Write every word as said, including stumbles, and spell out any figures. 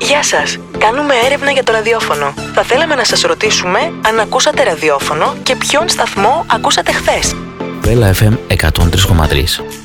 Γεια σας. Κάνουμε έρευνα για το ραδιόφωνο. Θα θέλαμε να σας ρωτήσουμε αν ακούσατε ραδιόφωνο και ποιον σταθμό ακούσατε χθες. Βέλα εφ εμ εκατόν τρία κόμμα τρία.